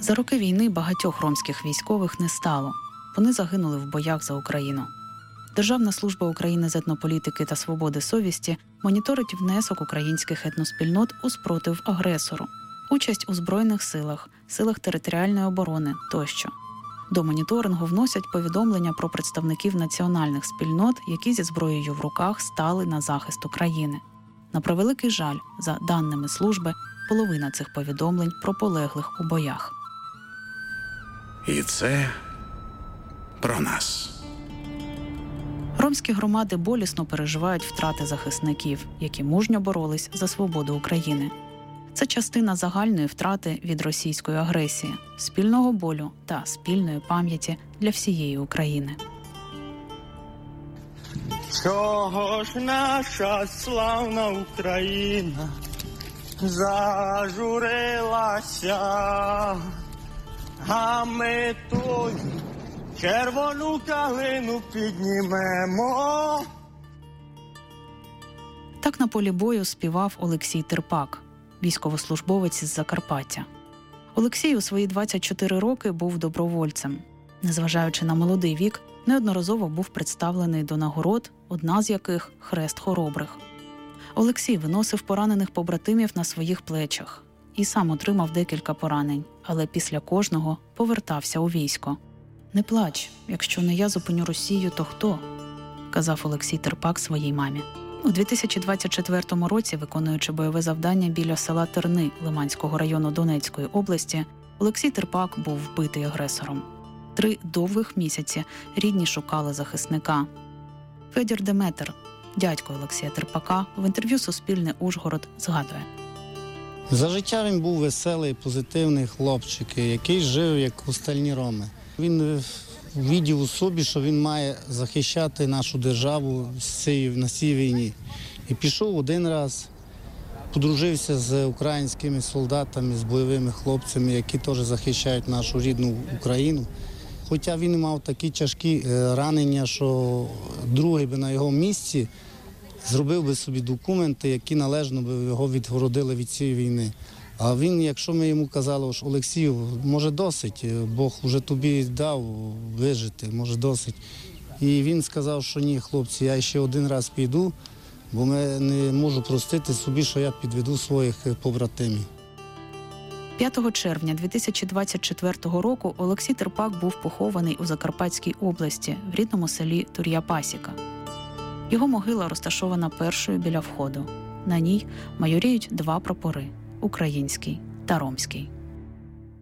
За роки війни багатьох ромських військових не стало. Вони загинули в боях за Україну. Державна служба України з етнополітики та свободи совісті моніторить внесок українських етноспільнот у спротив агресору, участь у Збройних силах, силах територіальної оборони тощо. До моніторингу вносять повідомлення про представників національних спільнот, які зі зброєю в руках стали на захист України. На превеликий жаль, за даними служби, половина цих повідомлень про полеглих у боях. І це про нас. Ромські громади болісно переживають втрати захисників, які мужньо боролись за свободу України. Це частина загальної втрати від російської агресії, спільного болю та спільної пам'яті для всієї України. Чого ж наша славна Україна зажурилася, а ми тую червону калину піднімемо. Так на полі бою співав Олексій Терпак, військовослужбовець із Закарпаття. Олексій у свої 24 роки був добровольцем. Незважаючи на молодий вік, неодноразово був представлений до нагород, одна з яких – Хрест Хоробрих. Олексій виносив поранених побратимів на своїх плечах і сам отримав декілька поранень, але після кожного повертався у військо. «Не плач, якщо не я зупиню Росію, то хто?» – казав Олексій Терпак своїй мамі. У 2024 році, виконуючи бойове завдання біля села Терни Лиманського району Донецької області, Олексій Терпак був вбитий агресором. 3 довгих місяці рідні шукали захисника. Федір Деметр, дядько Олексія Терпака, в інтерв'ю «Суспільне Ужгород» згадує. За життя він був веселий, позитивний хлопчик, який жив як остальні роми. Він видів у собі, що він має захищати нашу державу на цій війні. І пішов один раз, подружився з українськими солдатами, з бойовими хлопцями, які теж захищають нашу рідну Україну. Хоча він мав такі тяжкі ранення, що другий би на його місці зробив би собі документи, які належно би його відгородили від цієї війни. А він, якщо ми йому казали, що Олексію, може досить, Бог вже тобі дав вижити, може досить. І він сказав, що ні, хлопці, я ще один раз піду, бо я не можу простити собі, що я підведу своїх побратимів. 5 червня 2024 року Олексій Терпак був похований у Закарпатській області, в рідному селі Тур'я-Пасіка. Його могила розташована першою біля входу. На ній майоріють 2 прапори – український та ромський.